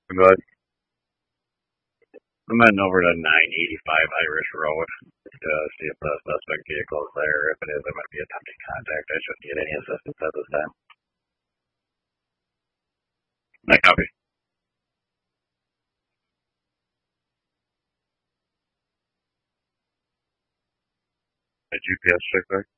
But I'm heading over to 985 Irish Road to see if the suspect vehicle is there. If it is, I might be attempting contact. I shouldn't get any assistance at this time. I copy. A GPS check there.